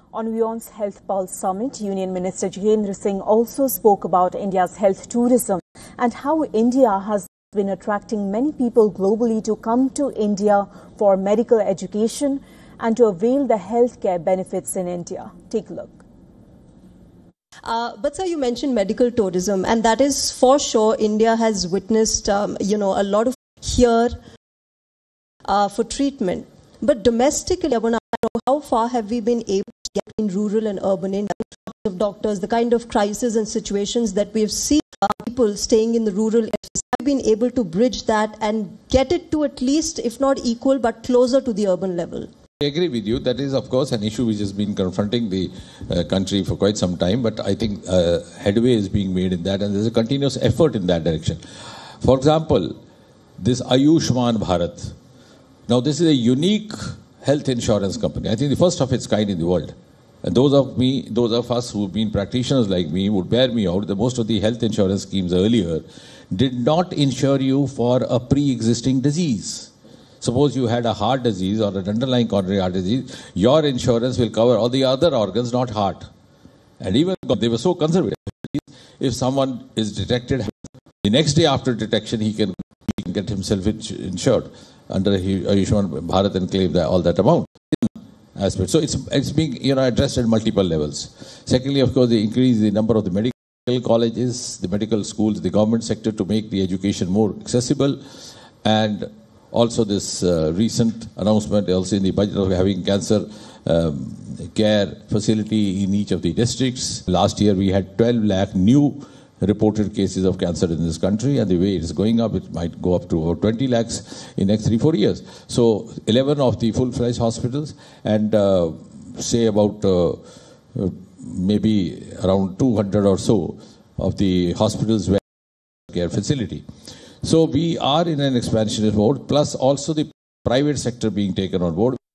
On WION's Health Pulse Summit, Union Minister Jitendra Singh also spoke about India's health tourism and how India has been attracting many people globally to come to India for medical education and to avail the healthcare benefits in India. Take a look. But sir, you mentioned medical tourism, and that is for sure. India has witnessed, a lot of here for treatment. But domestically, I want to know how far have we been able to get in rural and urban India? Of doctors, the kind of crises and situations that we have seen, people staying in the rural areas, have been able to bridge that and get it to at least, if not equal, but closer to the urban level. I agree with you. That is, of course, an issue which has been confronting the country for quite some time. But I think headway is being made in that, and there's a continuous effort in that direction. For example, this Ayushman Bharat. Now, this is a unique health insurance company. I think the first of its kind in the world. And those of us who've been practitioners like me would bear me out that most of the health insurance schemes earlier did not insure you for a pre-existing disease. Suppose you had a heart disease or an underlying coronary heart disease, your insurance will cover all the other organs, not heart. And even they were so conservative. If someone is detected, the next day after detection, he can get himself insured under Ayushman Bharat and claim all that amount. Aspect. So it's being addressed at multiple levels. Secondly, of course, they increase the number of the medical colleges, the medical schools, the government sector to make the education more accessible, and also this recent announcement also in the budget of having cancer care facility in each of the districts. Last year we had 12 lakh new reported cases of cancer in this country, and the way it is going up, it might go up to over 20 lakhs in the next 3-4 years. So 11 of the full-fledged hospitals and say about maybe around 200 or so of the hospitals where care facility. So we are in an expansionist mode, plus also the private sector being taken on board.